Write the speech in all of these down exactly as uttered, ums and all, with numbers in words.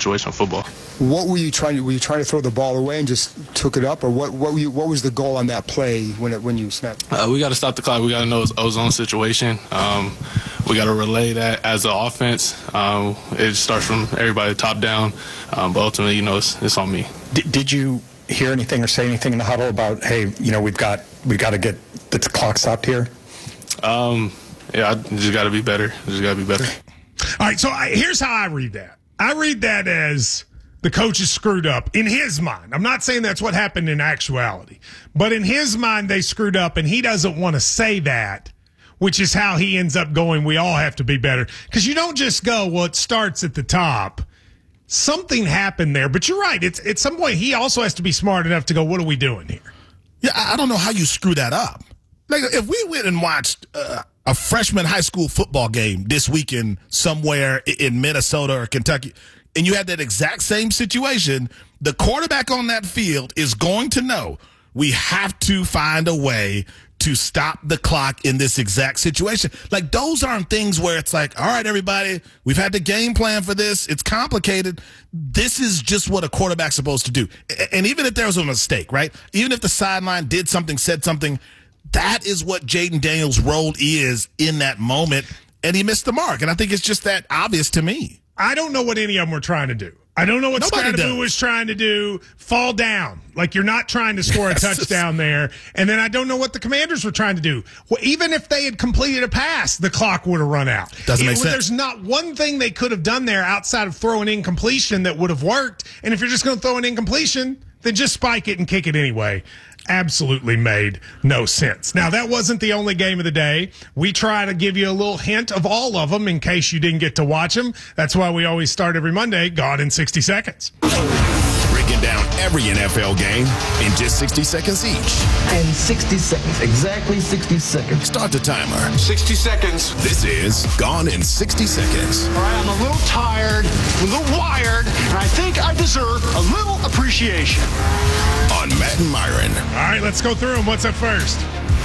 situation of football. What were you trying to, were you trying to throw the ball away and just took it up, or what, what, were you, what was the goal on that play when it, when you snapped? Uh, we got to stop the clock. We got to know it's a zone situation. Um, we got to relay that as an offense. Um, it starts from everybody top down, um, but ultimately, you know, it's, it's on me. Did, did you hear anything or say anything in the huddle about, hey, you know, we've got we got to get the clock stopped here? Um, yeah, I just got to be better. Just got to be better. All right, so I, here's how I read that. I read that as the coach is screwed up in his mind. I'm not saying that's what happened in actuality, but in his mind, they screwed up, and he doesn't want to say that, which is how he ends up going, we all have to be better. Because you don't just go, well, it starts at the top. Something happened there, but you're right. It's at some point, he also has to be smart enough to go, what are we doing here? Yeah, I don't know how you screw that up. Like, if we went and watched uh, a freshman high school football game this weekend somewhere in Minnesota or Kentucky, and you had that exact same situation, the quarterback on that field is going to know we have to find a way to stop the clock in this exact situation. Like, those aren't things where it's like, all right, everybody, we've had the game plan for this. It's complicated. This is just what a quarterback's supposed to do. And even if there was a mistake, right? Even if the sideline did something, said something, that is what Jayden Daniels' role is in that moment, and he missed the mark. And I think it's just that obvious to me. I don't know what any of them were trying to do. I don't know what Scranton was trying to do. Fall down. Like, you're not trying to score a touchdown there. And then I don't know what the Commanders were trying to do. Well, even if they had completed a pass, the clock would have run out. Doesn't make it, sense. There's not one thing they could have done there outside of throwing incompletion that would have worked. And if you're just going to throw an incompletion, then just spike it and kick it anyway. Absolutely made no sense. Now, that wasn't the only game of the day. We try to give you a little hint of all of them in case you didn't get to watch them. That's why we always start every Monday, Gone in sixty seconds. Breaking down every N F L game in just sixty seconds each. In sixty seconds, exactly sixty seconds. Start the timer. sixty seconds. This is Gone in sixty seconds. All right, I'm a little tired, a little wired, and I think I deserve a little appreciation. On Matt and Myron. All right, let's go through them. What's up first?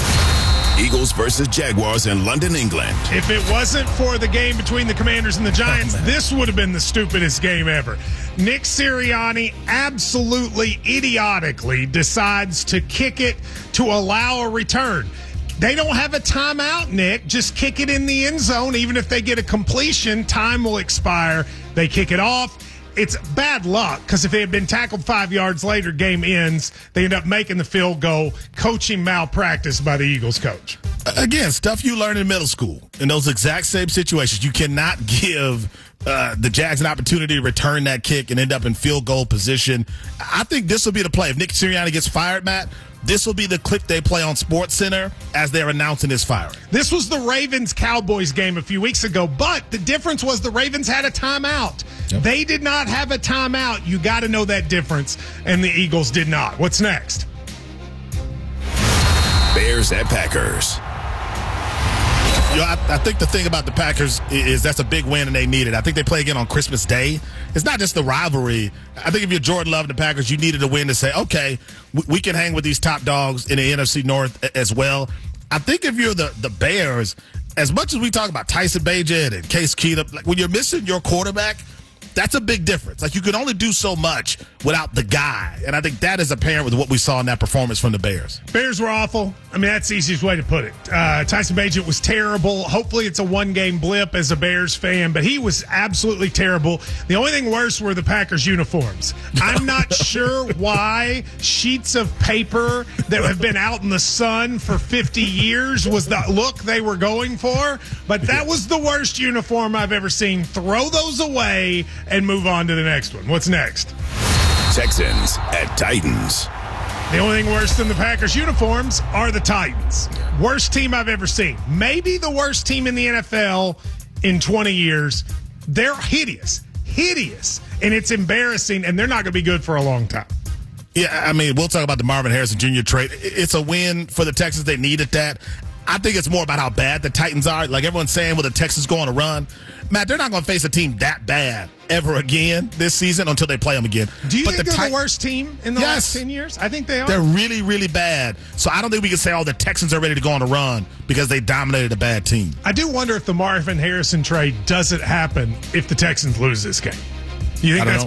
Eagles versus Jaguars in London, England. If it wasn't for the game between the Commanders and the Giants, oh, this would have been the stupidest game ever. Nick Sirianni absolutely idiotically decides to kick it to allow a return. They don't have a timeout, Nick. Just kick it in the end zone. Even if they get a completion, time will expire. They kick it off. It's bad luck because if they had been tackled five yards later, game ends. They end up making the field goal. Coaching malpractice by the Eagles coach. Again, stuff you learn in middle school in those exact same situations. You cannot give uh, the Jags an opportunity to return that kick and end up in field goal position. I think this will be the play. If Nick Sirianni gets fired, Matt, this will be the clip they play on SportsCenter as they're announcing his firing. This was the Ravens-Cowboys game a few weeks ago, but the difference was the Ravens had a timeout. Yep. They did not have a timeout. You got to know that difference, and the Eagles did not. What's next? Bears at Packers. You know, I, I think the thing about the Packers is that's a big win and they need it. I think they play again on Christmas Day. It's not just the rivalry. I think if you're Jordan Love and the Packers, you needed a win to say, okay, we, we can hang with these top dogs in the N F C North as well. I think if you're the, the Bears, as much as we talk about Tyson Bagent and Case Keenum, like when you're missing your quarterback, that's a big difference. Like, you can only do so much without the guy. And I think that is apparent with what we saw in that performance from the Bears. Bears were awful. I mean, that's the easiest way to put it. Uh, Tyson Bagent was terrible. Hopefully it's a one-game blip as a Bears fan, but he was absolutely terrible. The only thing worse were the Packers uniforms. I'm not sure why sheets of paper that have been out in the sun for fifty years was the look they were going for, but that was the worst uniform I've ever seen. Throw those away and move on to the next one. What's next? Texans at Titans. The only thing worse than the Packers uniforms are the Titans. Worst team I've ever seen. Maybe the worst team in the N F L in twenty years. They're hideous. Hideous. And it's embarrassing, and they're not going to be good for a long time. Yeah, I mean, we'll talk about the Marvin Harrison Junior trade. It's a win for the Texans. They needed that. I think it's more about how bad the Titans are. Like everyone's saying, well, the Texans go on a run. Matt, they're not going to face a team that bad ever again this season until they play them again. Do you but think the they're Tit- the worst team in the yes. last ten years? I think they are. They're really, really bad. So I don't think we can say, oh, the Texans are ready to go on a run because they dominated a bad team. I do wonder if the Marvin Harrison trade doesn't happen if the Texans lose this game. You think that's